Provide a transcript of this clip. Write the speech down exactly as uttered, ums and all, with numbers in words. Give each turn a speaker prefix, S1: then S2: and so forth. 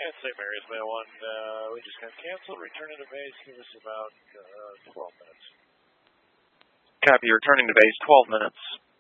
S1: And Saint Mary's Mail one, uh, we just got canceled. Returning to base, give us about uh, twelve minutes.
S2: Copy, returning to base, twelve minutes.